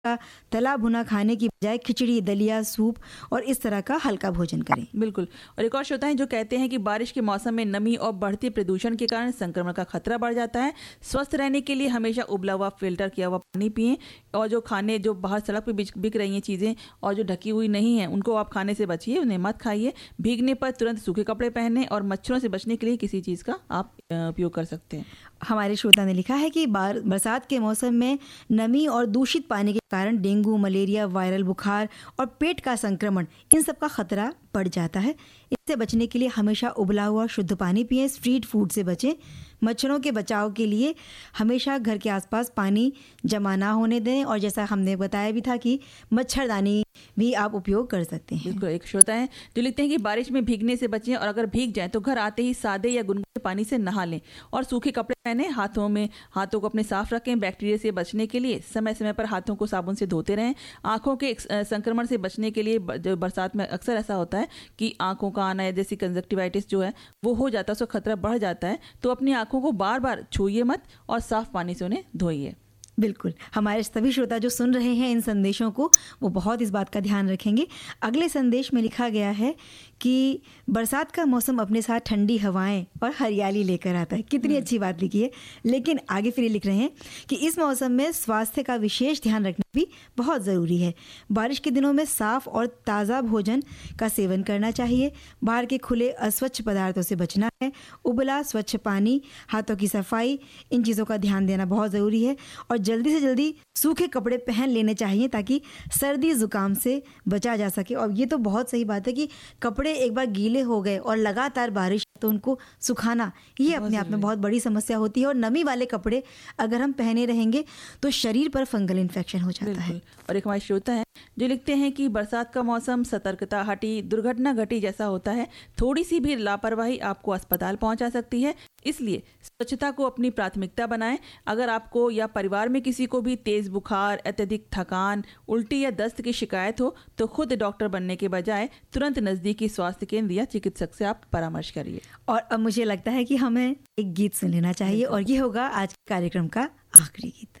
का तला भुना खाने की बजाय खिचड़ी, दलिया, सूप और इस तरह का हल्का भोजन करें। बिल्कुल। और एक और श्रोता है जो कहते हैं कि बारिश के मौसम में नमी और बढ़ते प्रदूषण के कारण संक्रमण का खतरा बढ़ जाता है। स्वस्थ रहने के लिए हमेशा उबला हुआ, फिल्टर किया हुआ पानी पिएं और जो खाने जो बाहर सड़क पे बिक रही हैं चीज़ें और जो ढकी हुई नहीं है उनको आप खाने से बचिए, उन्हें मत खाइए। भीगने पर तुरंत सूखे कपड़े पहनें और मच्छरों से बचने के लिए किसी चीज़ का आप उपयोग कर सकते हैं। हमारे श्रोता ने लिखा है कि बरसात के मौसम में नमी और दूषित पानी के कारण डेंगू, मलेरिया, वायरल बुखार और पेट का संक्रमण, इन सब का खतरा बढ़ जाता है। इससे बचने के लिए हमेशा उबला हुआ शुद्ध पानी पिएं, स्ट्रीट फूड से बचें। मच्छरों के बचाव के लिए हमेशा घर के आसपास पानी जमा ना होने दें और जैसा हमने बताया भी था कि मच्छरदानी भी आप उपयोग कर सकते हैं। बिल्कुल। एक श्रोता है जो लिखते हैं कि बारिश में भीगने से बचें और अगर भीग जाएं तो घर आते ही सादे या गुनगुने पानी से नहा लें और सूखे कपड़े पहने। हाथों को अपने साफ रखें। बैक्टीरिया से बचने के लिए समय समय पर हाथों को साबुन से धोते रहें। आंखों के संक्रमण से बचने के लिए बरसात में अक्सर ऐसा होता है कि आंखों का आना है, जैसी कंजक्टिवाइटिस जो है वो हो जाता है, उसका खतरा बढ़ जाता है। तो अपनी आंखों को बार बार छूइए मत और साफ पानी से उन्हें धोइए। बिल्कुल। हमारे सभी श्रोता जो सुन रहे हैं इन संदेशों को, वो बहुत इस बात का ध्यान रखेंगे। अगले संदेश में लिखा गया है कि बरसात का मौसम अपने साथ ठंडी हवाएं और हरियाली लेकर आता है। कितनी अच्छी बात लिखी है। लेकिन आगे फिर लिख रहे हैं कि इस मौसम में स्वास्थ्य का विशेष ध्यान रखना भी बहुत ज़रूरी है। बारिश के दिनों में साफ और ताज़ा भोजन का सेवन करना चाहिए। बाहर के खुले अस्वच्छ पदार्थों से बचना है। उबला स्वच्छ पानी, हाथों की सफाई, इन चीज़ों का ध्यान देना बहुत ज़रूरी है। और जल्दी से जल्दी सूखे कपड़े पहन लेने चाहिए ताकि सर्दी जुकाम से बचा जा सके। और ये तो बहुत सही बात है कि कपड़े एक बार गीले हो गए और लगातार बारिश, तो उनको सुखाना ये अपने आप में बहुत बड़ी समस्या होती है। और नमी वाले कपड़े अगर हम पहने रहेंगे तो शरीर पर फंगल इन्फेक्शन हो जाता है। और एक हमारे श्रोता है जो लिखते हैं कि बरसात का मौसम सतर्कता हटी, दुर्घटना घटी जैसा होता है। थोड़ी सी भी लापरवाही आपको अस्पताल पहुंचा सकती है। इसलिए स्वच्छता को अपनी प्राथमिकता बनाएं। अगर आपको या परिवार में किसी को भी तेज बुखार, अत्यधिक थकान, उल्टी या दस्त की शिकायत हो तो खुद डॉक्टर बनने के बजाय तुरंत नजदीकी स्वास्थ्य केंद्र या चिकित्सक से आप परामर्श करिए। और अब मुझे लगता है कि हमें एक गीत सुन लेना चाहिए और ये होगा आज के कार्यक्रम का आखिरी गीत।